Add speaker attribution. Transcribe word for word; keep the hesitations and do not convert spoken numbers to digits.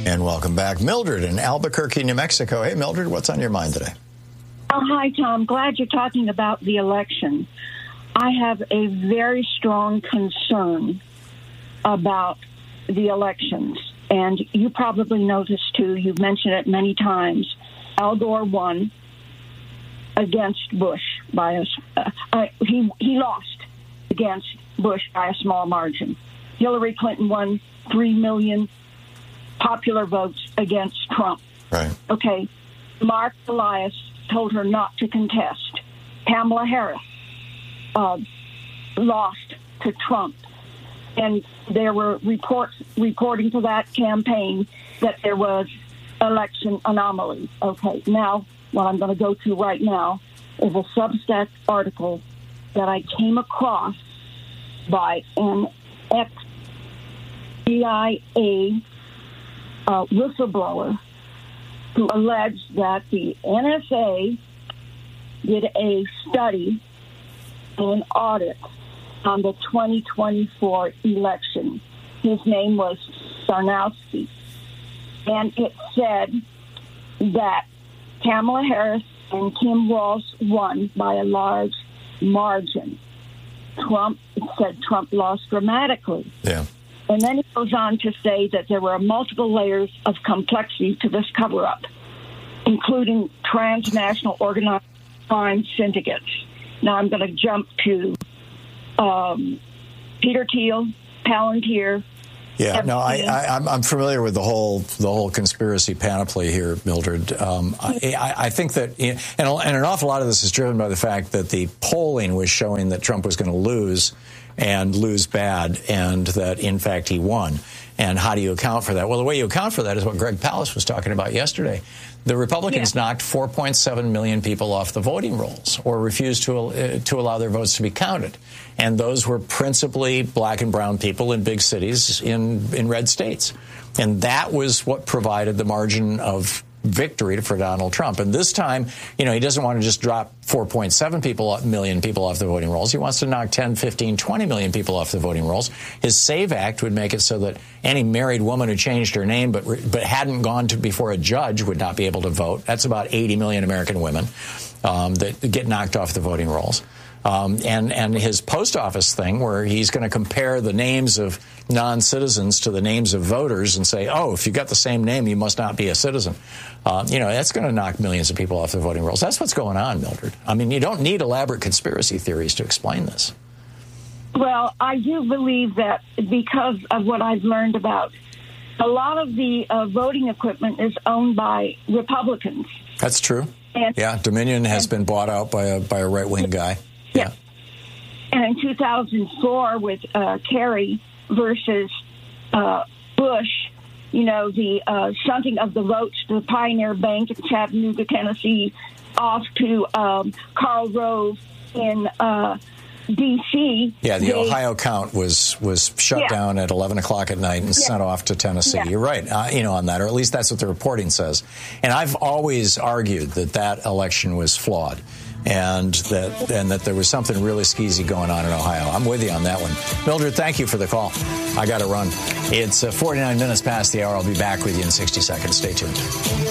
Speaker 1: And welcome back. Mildred in Albuquerque, New Mexico. Hey, Mildred, what's on your mind today?
Speaker 2: Oh, hi, Tom. Glad you're talking about the election. I have a very strong concern about the elections. And you probably know this, too. You've mentioned it many times. Al Gore won against Bush by a... Uh, uh, he, he lost against Bush by a small margin. Hillary Clinton won three million popular votes against Trump.
Speaker 1: Right.
Speaker 2: Okay. Mark Elias told her not to contest. Kamala Harris uh, lost to Trump. And there were reports reporting to that campaign that there was election anomaly. Okay. Now, what I'm going to go to right now is a Substack article that I came across by an ex-C I A uh, whistleblower who alleged that the N S A did a study and an audit on the twenty twenty-four election. His name was Sarnowski. And it said that Kamala Harris and Tim Walz won by a large margin. Trump said Trump lost dramatically.
Speaker 1: Yeah.
Speaker 2: And then he goes on to say that there were multiple layers of complexity to this cover-up, including transnational organized crime syndicates. Now I'm going to jump to um, Peter Thiel, Palantir.
Speaker 1: Yeah, no, I, I, I'm, I'm familiar with the whole the whole conspiracy panoply here, Mildred. Um, I, I think that, and, and an awful lot of this is driven by the fact that the polling was showing that Trump was going to lose and lose bad, and that, in fact, he won. And how do you account for that? Well, the way you account for that is what Greg Palast was talking about yesterday. The Republicans yeah. knocked four point seven million people off the voting rolls or refused to, uh, to allow their votes to be counted. And those were principally black and brown people in big cities in, in red states. And that was what provided the margin of victory for Donald Trump. And this time, you know, he doesn't want to just drop four point seven people, million people off the voting rolls. He wants to knock ten, fifteen, twenty million people off the voting rolls. His SAVE Act would make it so that any married woman who changed her name but but hadn't gone to before a judge would not be able to vote. That's about eighty million American women um, that get knocked off the voting rolls. Um, and, and his post office thing, where he's going to compare the names of non-citizens to the names of voters and say, oh, if you got the same name, you must not be a citizen. Uh, you know, that's going to knock millions of people off the voting rolls. That's what's going on, Mildred. I mean, you don't need elaborate conspiracy theories to explain this.
Speaker 2: Well, I do believe that because of what I've learned about a lot of the uh, voting equipment is owned by Republicans.
Speaker 1: That's true.
Speaker 2: And,
Speaker 1: yeah, Dominion has and, been bought out by a by a right-wing guy.
Speaker 2: Yeah. And in two thousand four with uh, Kerry versus uh, Bush, you know, the uh, shunting of the votes to the Pioneer Bank in Chattanooga, Tennessee, off to um, Karl Rove in uh, D C
Speaker 1: Yeah, the
Speaker 2: they,
Speaker 1: Ohio count was was shut
Speaker 2: yeah.
Speaker 1: down at eleven o'clock at night and yeah. sent off to Tennessee. Yeah. You're right, uh, you know, on that, or at least that's what the reporting says. And I've always argued that that election was flawed. And that and that there was something really skeezy going on in Ohio. I'm with you on that one. Mildred, thank you for the call. I got to run. It's uh, forty-nine minutes past the hour. I'll be back with you in sixty seconds. Stay tuned.